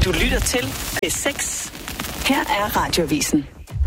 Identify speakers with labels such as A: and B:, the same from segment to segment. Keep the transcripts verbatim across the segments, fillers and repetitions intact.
A: Du lytter til P seks. Her er Radioavisen.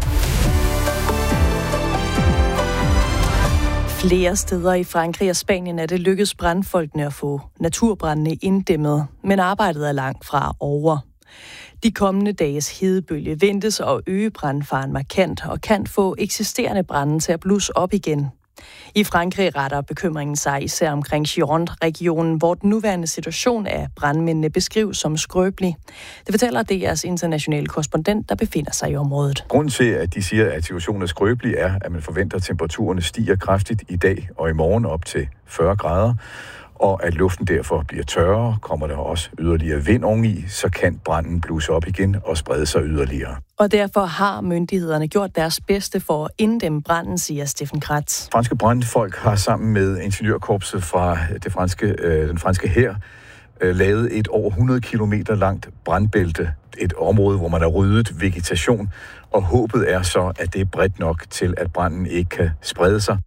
B: Flere steder i Frankrig og Spanien er det lykkedes brandfolkene at få naturbrændene inddæmmet, men arbejdet er langt fra over. De kommende dages hedebølge ventes at øge brandfaren markant og kan få eksisterende brande til at blusse op igen. I Frankrig retter bekymringen sig især omkring Gironde-regionen, hvor den nuværende situation af brandmændene beskrives som skrøbelig. Det fortæller D R's internationale korrespondent, der befinder sig i området.
C: Grunden til, at de siger, at situationen er skrøbelig, er, at man forventer, at temperaturerne stiger kraftigt i dag og i morgen op til fyrre grader, og at luften derfor bliver tørrere. Kommer der også yderligere vind oveni, så kan branden blusse op igen og sprede sig yderligere.
B: Og derfor har myndighederne gjort deres bedste for at inddæmme branden, siger Steffen Kratz.
C: Franske brandfolk har sammen med ingeniørkorpset fra det franske, øh, den franske hær øh, lavet et over hundrede kilometer langt brandbælte. Et område, hvor man har ryddet vegetation, og håbet er så, at det er bredt nok til, at branden ikke kan sprede sig.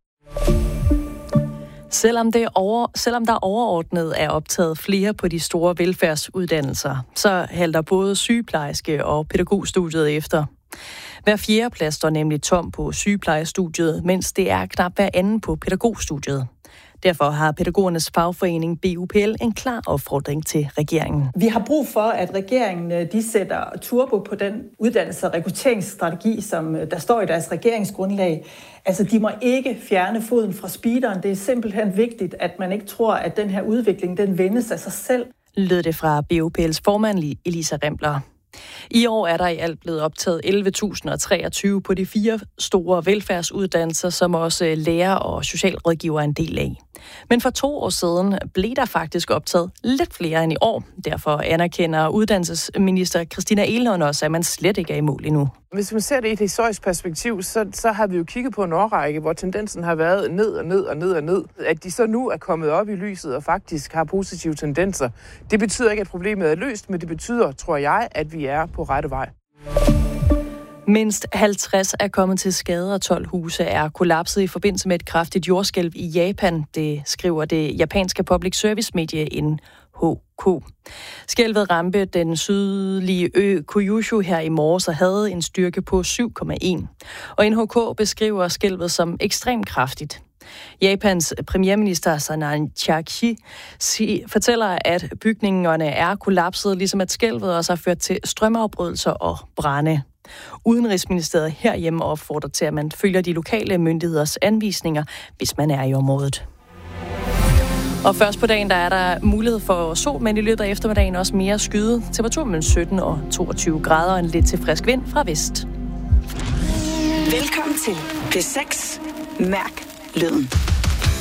B: Selvom, det er over, selvom der overordnet er optaget flere på de store velfærdsuddannelser, så halter både sygeplejerske og pædagogstudiet efter. Hver fjerde plads står nemlig tom på sygeplejestudiet, mens det er knap hver anden på pædagogstudiet. Derfor har pædagogernes fagforening B U P L en klar opfordring til regeringen.
D: Vi har brug for, at regeringen de sætter turbo på den uddannelse- og rekrutteringsstrategi, som der står i deres regeringsgrundlag. Altså, de må ikke fjerne foden fra speederen. Det er simpelthen vigtigt, at man ikke tror, at den her udvikling, den vendes af sig selv.
B: Lød det fra B U P L's formand Elisa Rempler. I år er der i alt blevet optaget elleve tusind treogtyve på de fire store velfærdsuddannelser, som også lærer og socialrådgiver er en del af. Men for to år siden blev der faktisk optaget lidt flere end i år. Derfor anerkender uddannelsesminister Christina Egelund også, at man slet ikke er i mål endnu.
E: Hvis man ser det i et historisk perspektiv, så, så har vi jo kigget på en årrække, hvor tendensen har været ned og ned og ned og ned. At de så nu er kommet op i lyset og faktisk har positive tendenser, det betyder ikke, at problemet er løst, men det betyder, tror jeg, at vi er på rette vej.
B: Mindst halvtreds er kommet til skade, og tolv huse er kollapset i forbindelse med et kraftigt jordskælv i Japan. Det skriver det japanske public service medie N H K. Skælvet ramte den sydlige ø Kyushu her i morges og havde en styrke på syv komma en. Og N H K beskriver skælvet som ekstremt kraftigt. Japans premierminister Sanan Chakchi fortæller, at bygningerne er kollapset, ligesom at skælvet også har ført til strømafbrydelser og brande. Udenrigsministeriet herhjemme opfordrer til, at man følger de lokale myndigheders anvisninger, hvis man er i området. Og først på dagen, der er der mulighed for sol, men i løbet af eftermiddagen også mere skyde. Temperatur mellem sytten og toogtyve grader og en lidt til frisk vind fra vest.
A: Velkommen til P seks. Mærk lyden.